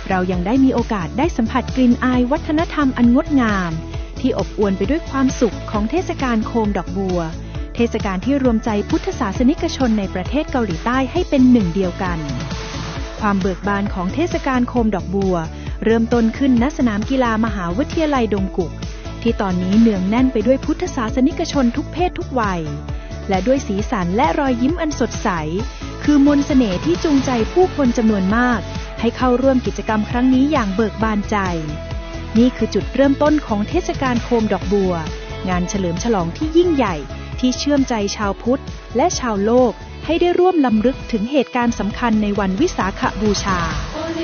เรายังได้มีโอกาสได้สัมผัสกลิ่นอายวัฒนธรรมอันงดงามที่อบอวลไปด้วยความสุขของเทศกาลโคมดอกบัวเทศกาลที่รวมใจพุทธศาสนิกชนในประเทศเกาหลีใต้ให้เป็นหนึ่งเดียวกันความเบิกบานของเทศกาลโคมดอกบัวเริ่มต้นขึ้นณสนามกีฬามหาวิทยาลัยดงกุกที่ตอนนี้เนืองแน่นไปด้วยพุทธศาสนิกชนทุกเพศทุกวัยและด้วยสีสันและรอยยิ้มอันสดใสคือมนต์เสน่ห์ที่จูงใจผู้คนจำนวนมากให้เข้าร่วมกิจกรรมครั้งนี้อย่างเบิกบานใจนี่คือจุดเริ่มต้นของเทศกาลโคมดอกบัวงานเฉลิมฉลองที่ยิ่งใหญ่ที่เชื่อมใจชาวพุทธและชาวโลกให้ได้ร่วมรำลึกถึงเหตุการณ์สำคัญในวันวิสาขบูชา